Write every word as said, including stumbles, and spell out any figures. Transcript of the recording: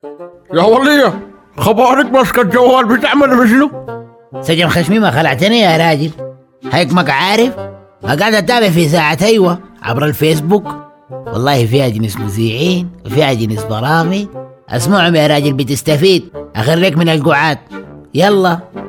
يا ولية، خبارك ماسكة الجوال بتعمل بشنو؟ سجن خشمي خلعتني يا راجل. هيكمك عارف قاعد اتابع في ساعة ايوه عبر الفيسبوك. والله فيها جنس مذيعين وفيها جنس برامج. اسمعهم يا راجل بتستفيد. اخرك من القعاد. يلا